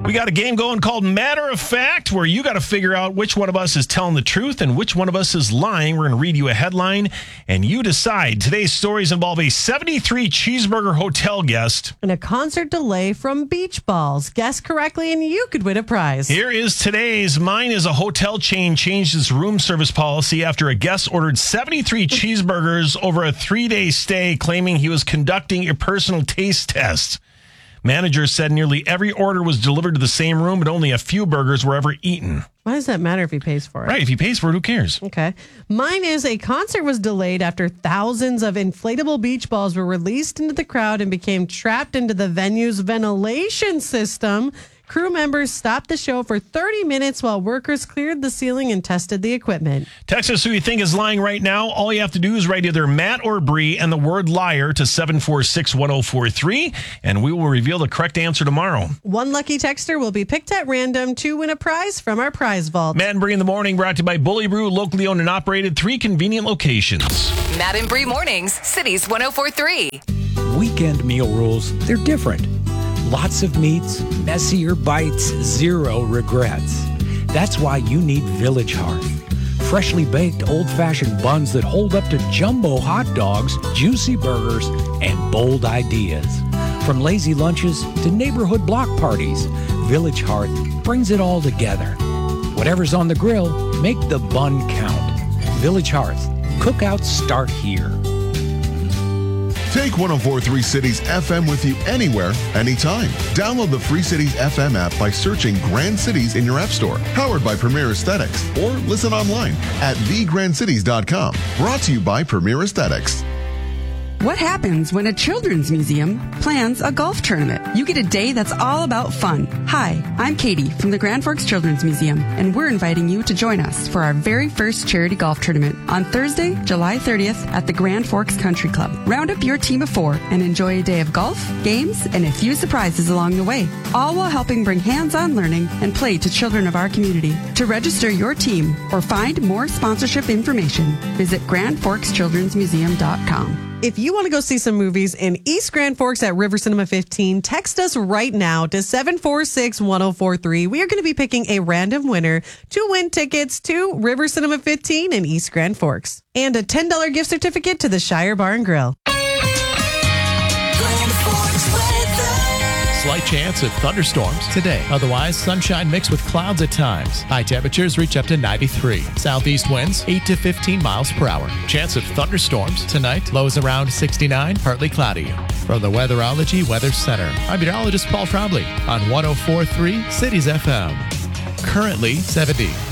We got a game going called Matter of Fact, where you got to figure out which one of us is telling the truth and which one of us is lying. We're going to read you a headline, and you decide. Today's stories involve a 73 cheeseburger hotel guest and a concert delay from beach balls. Guess correctly, and you could win a prize. Here is today's. Mine is a hotel chain changed its room service policy after a guest ordered 73 cheeseburgers over a 3-day stay, claiming he was conducting a personal taste test. Managers said nearly every order was delivered to the same room, but only a few burgers were ever eaten. Why does that matter if he pays for it? Right, if he pays for it, who cares? Okay. Mine is a concert was delayed after thousands of inflatable beach balls were released into the crowd and became trapped into the venue's ventilation system. Crew members stopped the show for 30 minutes while workers cleared the ceiling and tested the equipment. Text us who you think is lying right now. All you have to do is write either Matt or Bree and the word liar to 746-1043, and we will reveal the correct answer tomorrow. One lucky texter will be picked at random to win a prize from our prize vault. Matt and Bree in the morning, brought to you by Bully Brew, locally owned and operated, 3 convenient locations. Matt and Bree mornings, Cities 104.3. Weekend meal rules, they're different. Lots of meats, messier bites, zero regrets. That's why you need Village Hearth. Freshly baked old-fashioned buns that hold up to jumbo hot dogs, juicy burgers, and bold ideas. From lazy lunches to neighborhood block parties, Village Hearth brings it all together. Whatever's on the grill, make the bun count. Village Hearth. Cookouts start here. Take 104.3 Cities FM with you anywhere, anytime. Download the free Cities FM app by searching Grand Cities in your app store. Powered by Premier Aesthetics. Or listen online at thegrandcities.com. Brought to you by Premier Aesthetics. What happens when a children's museum plans a golf tournament? You get a day that's all about fun. Hi, I'm Katie from the Grand Forks Children's Museum, and we're inviting you to join us for our very first charity golf tournament on Thursday, July 30th at the Grand Forks Country Club. Round up your team of 4 and enjoy a day of golf, games, and a few surprises along the way, all while helping bring hands-on learning and play to children of our community. To register your team or find more sponsorship information, visit GrandForksChildren'sMuseum.com. If you want to go see some movies in East Grand Forks at River Cinema 15, text us right now to 746-1043. We are going to be picking a random winner to win tickets to River Cinema 15 in East Grand Forks and a $10 gift certificate to the Shire Bar and Grill. Slight chance of thunderstorms today. Otherwise, sunshine mixed with clouds at times. High temperatures reach up to 93. Southeast winds 8 to 15 miles per hour. Chance of thunderstorms tonight. Lows around 69, partly cloudy. From the Weatherology Weather Center, I'm meteorologist Paul Trombley on 104.3 Cities FM. Currently 70.